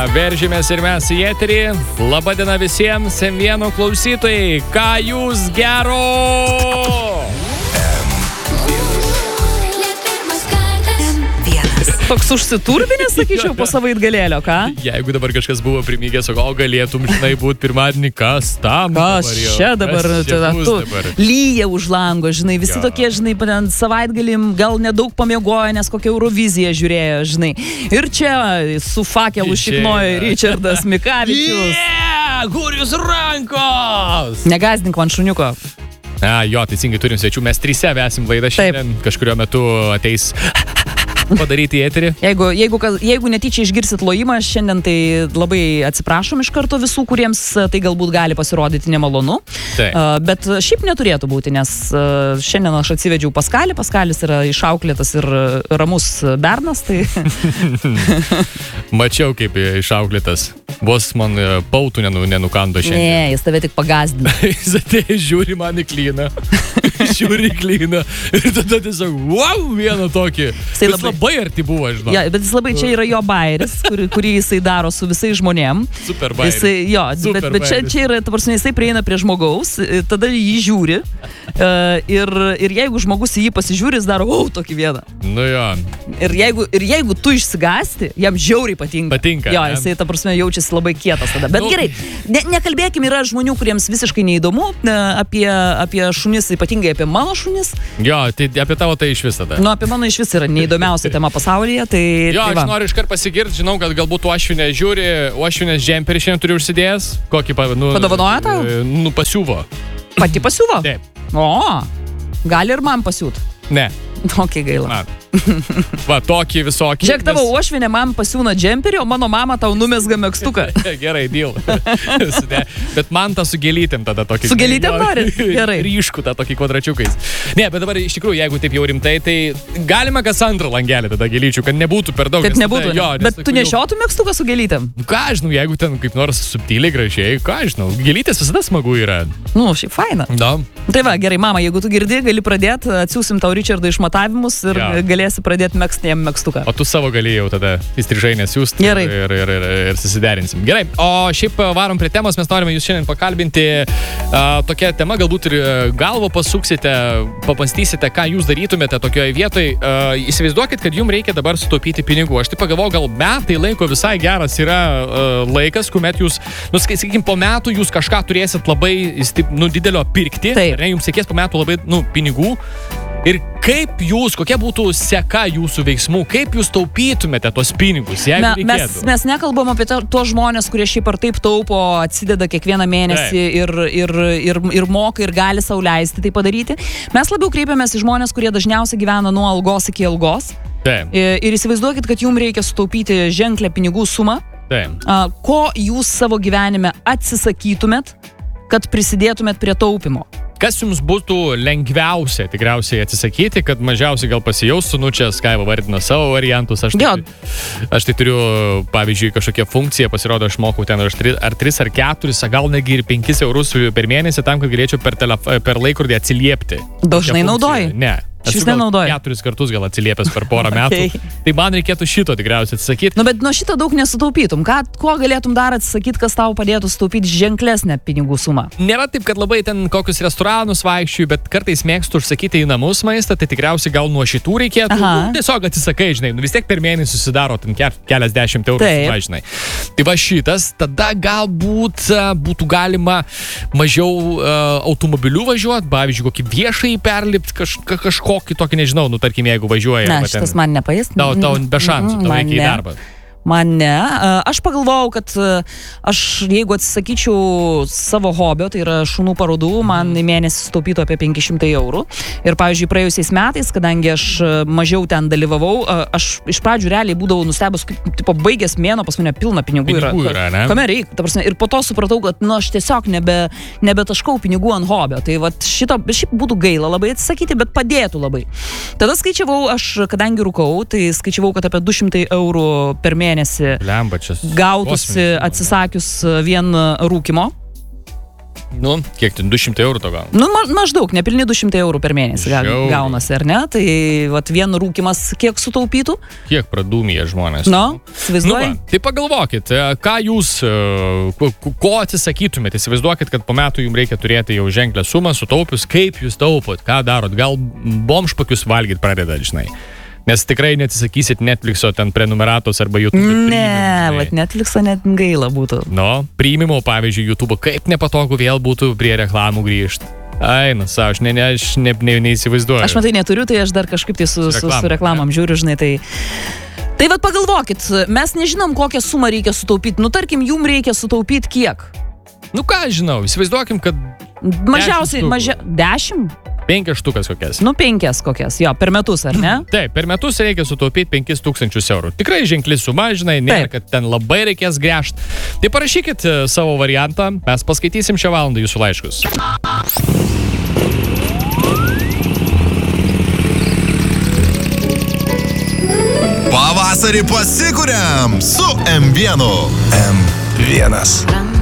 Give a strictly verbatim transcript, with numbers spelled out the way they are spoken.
veržėmės ir mes į eterį. Labadiena visiems M vienas klausytojai. Ką jūs gero? Toks užsiturbinės, sakyčiau, po savaitgalėlio, ką? Jeigu dabar kažkas buvo primygęs, o gal galėtum, žinai, būti pirmadienį, kas tam? Kas dabar, čia dabar? Kas čia tada, bus tu, dabar? Lyja už lango, žinai, visi Jo. tokie, žinai, savaitgalim gal nedaug pamiegojo, nes kokią Euroviziją žiūrėjo, žinai. Ir čia su fakelu šiknojo Richardas Mikavičius. Yeah! Kur jūs rankos? Negazdink man šuniuko. A, jo, teisingai turim svečių. Mes trise vesim laidą šiandien. Kažkurio metu ateis padaryti į eterį. Jeigu, jeigu, jeigu netyčia išgirsit lojimą šiandien, tai labai atsiprašom iš karto visų, kuriems tai galbūt gali pasirodyti nemalonu. Taip. Uh, bet šiaip neturėtų būti, nes uh, šiandien aš atsivedžiau Paskalį. Paskalis yra išauklėtas ir ramus bernas. Tai... Mačiau, kaip išauklėtas. Vos man pautų nenu, nenukando šiandien. Ne, jis tave tik pagazdina. Jis atėjo, žiūri man į klyną. Žiūri į klyną. Ir tada tiesiog, wow, vieną tokį. Jis labai, labai arti buvo, žinau. Ja, bet jis labai, čia yra jo bairis, kur, kurį jisai daro su visais žmonėm. Super bairis. Jisai, jo, Super bet, bet čia, čia yra, ta prasme, jisai prieina prie žmogaus, tada jį žiūri. Uh, ir, ir jeigu žmogus į jį pasižiūri, jis daro, o, tokį vieną. Nu jo. Ir jeigu, ir jeigu tu išsigasti, jam žiauriai patinka. Patinka. Jo, ne? jisai, ta prasme, jaučiasi labai kietas tada. Bet Nu. gerai, ne, nekalbėkim, yra žmonių, kuriems visiškai neįdomu e, apie, apie šunis, ypatingai apie mano šunis. Jo, tai apie tavo tai iš vis tada. Nu, apie mano iš vis yra neįdomiausia tema pasaulyje, tai... Jo, tai aš va. noriu iškart pasigirti, žinau, kad galbūt Uošvinė žiūri, Uošvinės džemperį šiandien turi užsidėjęs. Kokį, nu, Padovanojo tau? Nu, pasiuvo. Pati pasiuvo? Taip. O, gali ir man pasiūt. Ne. Tokį gaila. Na. Va, tokį visokį. Žiūrėk, tavo uošvinė man pasiūna džemperį, o mano mama tau numesga megztuką. Gerai, deal. Bet man tą su gėlytėm tada tokį. Su gėlytėm nori? Gerai. Ryškų tą tokį kvadračiukais. Ne, bet dabar iš tikrųjų, jeigu taip jau rimtai, tai galima kas antrą langelį tada gėlyčių, kad nebūtų per daug. Kad nebūtų. Tada, jo, bet tu nešiotum megztuką su gėlytėm? Ką žinau, jeigu ten kaip nors subtiliai gražiai, ką žinau, gėlytės visada smagu yra. Nu, šiaip faina. Da. Tai va, gerai, mama, jeigu tu girdi, gali pradėti, atsiųsim tau Richardo išmatavimus ir Jo. galėsi pradėti megzti jam megztuką. O tu savo galėjau tada įstrižainę siūsti ir, Gerai. ir, ir, ir, ir susiderinsim. Gerai, o šiaip varom prie temos, mes norime jūs šiandien pakalbinti uh, tokia tema, galbūt ir galvo pasuksite, papastysite, ką jūs darytumėte tokioje vietoje. Uh, įsivaizduokit, kad jums reikia dabar sutaupyti pinigų. Aš taip pagalvojau, gal metai laiko visai geras yra uh, laikas, kuomet jūs, nu, sakykim, po metų jūs kažką turėsit labai, nu, didelio pirkti. Taip. Ne, jums reikės po metų labai, nu, pinigų. Ir kaip jūs, kokia būtų seka jūsų veiksmų, kaip jūs taupytumėte tos pinigus, jeigu Me, mes, reikėtų? mes nekalbam apie to- tuos žmonės, kurie šiaip ar taip taupo, atsideda kiekvieną mėnesį ir, ir, ir, ir moka ir gali sau leisti tai padaryti. Mes labiau kreipiamės į žmonės, kurie dažniausiai gyvena nuo algos iki algos. Taip, Ir, ir įsivaizduokit, kad jums reikia sutaupyti ženklę pinigų sumą. taip. A, ko jūs savo gyvenime atsisakytumėt, kad prisidėtumėt prie taupimo? Kas jums būtų lengviausia tikriausiai atsisakyti, kad mažiausiai gal pasijaustų, nu čia Skaiva vardino savo variantus, aš tai, aš tai turiu, pavyzdžiui, kažkokią funkciją, pasirodo, aš mokau ten ar tris ar, tris, ar keturis, gal negi ir penkis eurus per mėnesį tam, kad galėčiau per, telef per laikrodį atsiliepti. Dažnai naudoji? Ne. Šis Esu gal nenaudoji? Keturis kartus gal atsiliepęs per porą metų. Okay. Tai man reikėtų šito tikriausiai atsisakyti. Nu, bet nuo šito daug nesutaupytum. Ką, ko galėtum dar atsisakyti, kas tau padėtų sutaupyti ženklesnę pinigų sumą? Nėra taip, kad labai ten kokius restoranus vaikščiu, bet kartais mėgstu užsakyti į namus maistą, tai tikriausiai gal nuo šitų reikėtų. Aha. Nu, tiesiog atsisakai, žinai, nu, vis tiek per mėnesį susidaro ten ke keliasdešimt eurų, Taip. žinai. Tai va šitas, tada galbūt uh, būtų galima mažiau uh, automobilių važiuoti, pavyzdžiui, kokį viešai perlipti, kaž, ka, kažkokį tokį, nežinau, nu, tarkim, jeigu važiuoja. Ne, arba šitas ten, man nepaės. Tau, tau be šansų, tau Man reikia į ne. darbą. Man ne. Aš pagalvojau, kad aš jeigu atsisakyčiau savo hobio, tai yra šunų parodų, man į mėnesį sutaupytų apie penki šimtai eurų. Ir, pavyzdžiui, praėjusiais metais, kadangi aš mažiau ten dalyvavau, aš iš pradžių realiai būdavau nustebus, kaip, tipo, baigęs mėno, pas mane pilna pinigų, Pinigų yra, ne? Kame reikia, ta prasme, ir po to supratau, kad, nu, aš tiesiog nebe, nebetaškau pinigų ant hobio. Tai vat šito, šiaip būtų gaila labai atsisakyti, bet padėtų labai. Tada skaičiavau, aš, kadangi rūkau, tai skaičiavau, kad apie du šimtai eurų per mėnesį Lemba, čia gautųsi kosminis, atsisakius vien rūkimo. Nu, kiek ten, du šimtai eurų to gauna? Nu, ma maždaug, nepilni du šimtai eurų per mėnesį ga Žiauriai. gaunasi, ar ne? Tai vat vien rūkimas kiek sutaupytų? Kiek pradūmija žmonės? Nu, Nu, įsivaizduoji? va, tai pagalvokit, e, ką jūs, e, ko, ko atsisakytumėte, įsivaizduokit, kad po metų jums reikia turėti jau ženklę sumą, sutaupius, kaip jūs taupot, ką darot, gal bomžpakius valgyt pradedat, žinai. Nes tikrai neatsisakysit Netflixo ten prenumeratos arba YouTube. Ne, vat Netflixo net gaila būtų. Nu, priimimo, pavyzdžiui, YouTube, kaip nepatogu vėl būtų prie reklamų grįžti. Ai, nu, savo, aš, ne, ne, aš ne, ne, neįsivaizduoju. Aš matai neturiu, tai aš dar kažkaip tai su, su, Reklamom, su reklamam žiūriu, žinai, tai... Tai vat pagalvokit, mes nežinom, kokią sumą reikia sutaupyti. Nu, tarkim, jum reikia sutaupyti kiek? Nu, ką žinau, įsivaizduokim, kad Mažiausiai, Dešimt mažia... Dešimt? penkias štukas kokias. Nu, penkias kokias, jo, per metus, ar ne? Taip, per metus reikia sutaupyti penkis tūkstančius eurų. Tikrai ženkli suma, žinai, nėra, kad ten labai reikės gręžti. Tai parašykit e, savo variantą, mes paskaitysim šią valandą jūsų laiškus. Pavasarį pasikuriam su M vienu. M vienas.